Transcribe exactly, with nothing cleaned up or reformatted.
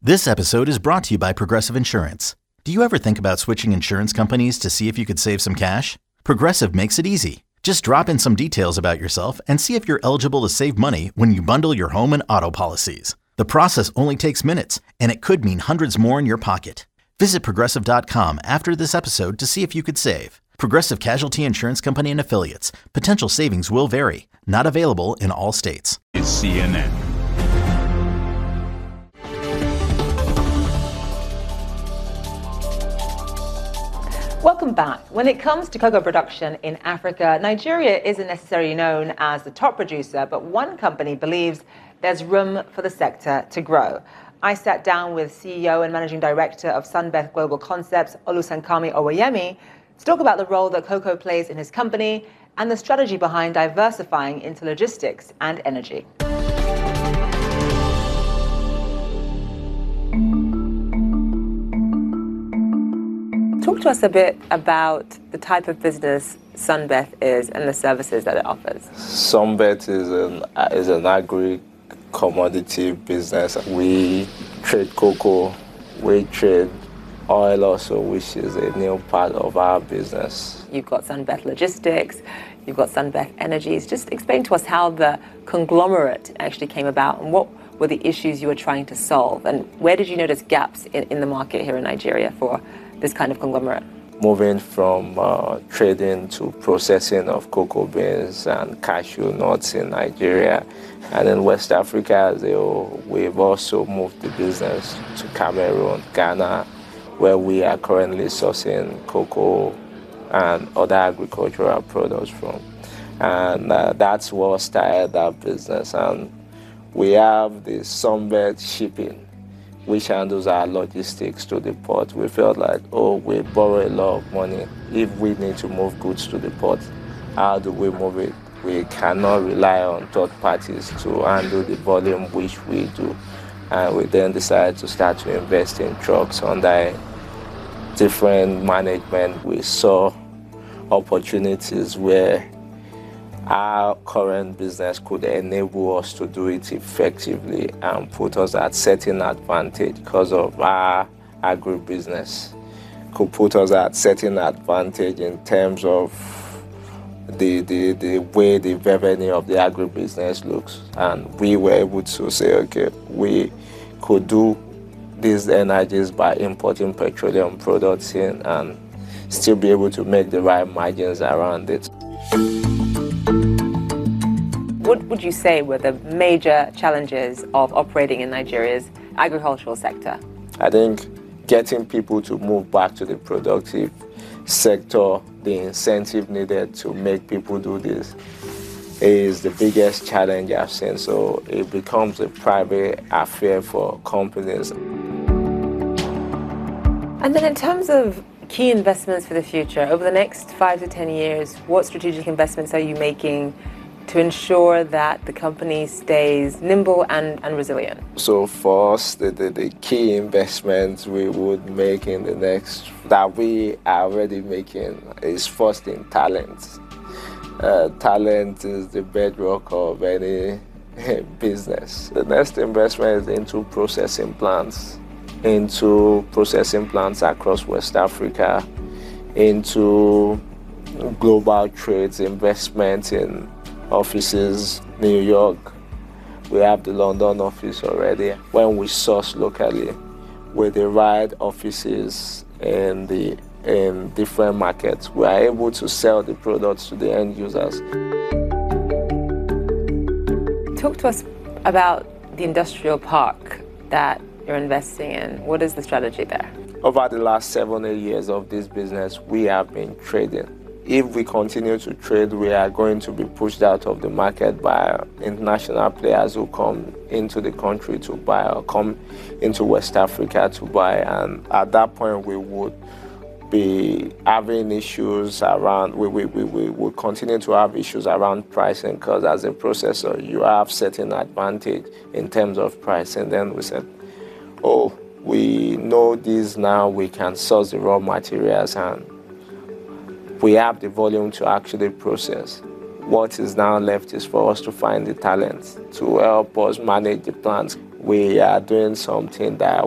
This episode is brought to you by Progressive Insurance. Do you ever think about switching insurance companies to see if you could save some cash? Progressive makes it easy. Just drop in some details about yourself and see if you're eligible to save money when you bundle your home and auto policies. The process only takes minutes, and it could mean hundreds more in your pocket. Visit Progressive dot com after this episode to see if you could save. Progressive Casualty Insurance Company and Affiliates. Potential savings will vary. Not available in all states. It's C N N. Welcome back. When it comes to cocoa production in Africa, Nigeria isn't necessarily known as the top producer, but one company believes there's room for the sector to grow. I sat down with C E O and Managing Director of Sunbeth Global Concepts, Olusankami Owayemi, to talk about the role that cocoa plays in his company and the strategy behind diversifying into logistics and energy. Talk to us a bit about the type of business Sunbeth is and the services that it offers. Sunbeth is an is an agri-commodity business. We trade cocoa, we trade oil also, which is a new part of our business. You've got Sunbeth Logistics, you've got Sunbeth Energies. Just explain to us how the conglomerate actually came about and what were the issues you were trying to solve, and where did you notice gaps in, in the market here in Nigeria for this kind of conglomerate? Moving from uh, trading to processing of cocoa beans and cashew nuts in Nigeria and in West Africa as a whole, we've also moved the business to Cameroon, Ghana, where we are currently sourcing cocoa and other agricultural products from. And uh, that's what started that business. And we have the Sunbeth Shipping, which handles our logistics to the port. We felt like, oh, we borrow a lot of money. If we need to move goods to the port, how do we move it? We cannot rely on third parties to handle the volume which we do. And we then decided to start to invest in trucks under different management. We saw opportunities where our current business could enable us to do it effectively and put us at certain advantage because of our agribusiness. Could put us at certain advantage in terms of the, the, the way the revenue of the agribusiness looks. And we were able to say, okay, we could do these energies by importing petroleum products in and still be able to make the right margins around it. What would you say were the major challenges of operating in Nigeria's agricultural sector? I think getting people to move back to the productive sector, the incentive needed to make people do this is the biggest challenge I've seen. So it becomes a private affair for companies. And then in terms of key investments for the future, over the next five to ten years, what strategic investments are you making to ensure that the company stays nimble and, and resilient? So for us, the, the, the key investments we would make in the next, that we are already making, is first in talent. Uh, talent is the bedrock of any business. The next investment is into processing plants, into processing plants across West Africa, into global trades, investment in offices, New York. We have the London office already. When we source locally with the right offices in the in different markets, we are able to sell the products to the end users. Talk to us about the industrial park that you're investing in. What is the strategy there? Over the last seven, eight years of this business, we have been trading. If we continue to trade, we are going to be pushed out of the market by international players who come into the country to buy or come into West Africa to buy. And at that point, we would be having issues around, we, we, we, we will continue to have issues around pricing because as a processor, you have certain advantage in terms of price. And then we said, oh, we know this now, we can source the raw materials and we have the volume to actually process. What is now left is for us to find the talent to help us manage the plants. We are doing something that